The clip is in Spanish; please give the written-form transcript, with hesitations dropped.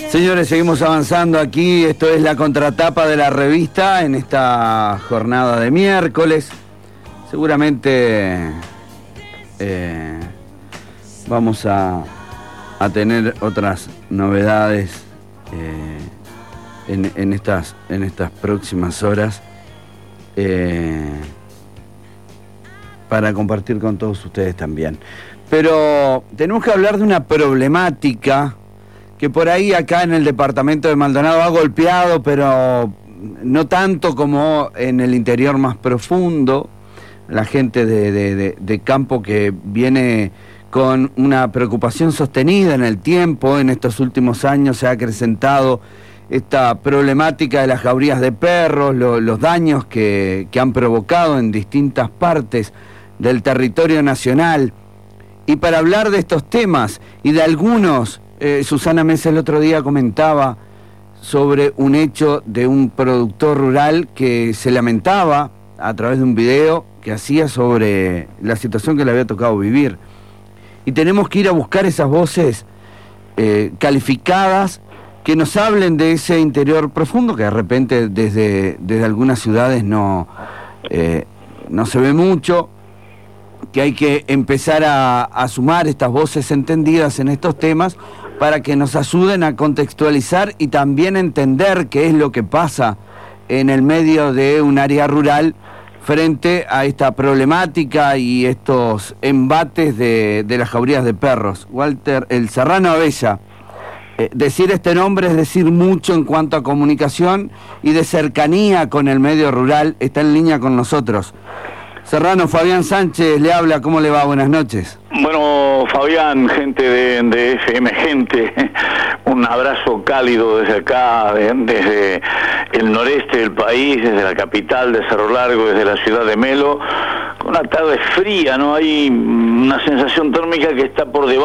Señores, seguimos avanzando aquí. Esto es la contratapa de la revista en esta jornada de miércoles. Seguramente vamos a tener otras novedades en estas próximas horas para compartir con todos ustedes también. Pero tenemos que hablar de una problemática que por ahí acá en el departamento de Maldonado ha golpeado, pero no tanto como en el interior más profundo. La gente de campo que viene con una preocupación sostenida en el tiempo. En estos últimos años se ha acrecentado esta problemática de las jaurías de perros, los daños que han provocado en distintas partes del territorio nacional. Y para hablar de estos temas y de algunos, Susana Mesa el otro día comentaba sobre un hecho de un productor rural que se lamentaba a través de un video que hacía sobre la situación que le había tocado vivir. Y tenemos que ir a buscar esas voces calificadas que nos hablen de ese interior profundo que de repente desde algunas ciudades no se ve mucho, que hay que empezar a sumar estas voces entendidas en estos temas para que nos ayuden a contextualizar y también entender qué es lo que pasa en el medio de un área rural frente a esta problemática y estos embates de las jaurías de perros. Walter El Serrano Abella. Decir este nombre es decir mucho en cuanto a comunicación y de cercanía con el medio rural. Está en línea con nosotros. Serrano, Fabián Sánchez le habla, ¿cómo le va? Buenas noches. Bueno, Fabián, gente de FM Gente, un abrazo cálido desde acá, desde el noreste del país, desde la capital de Cerro Largo, desde la ciudad de Melo, con una tarde fría, ¿no? Hay una sensación térmica que está por debajo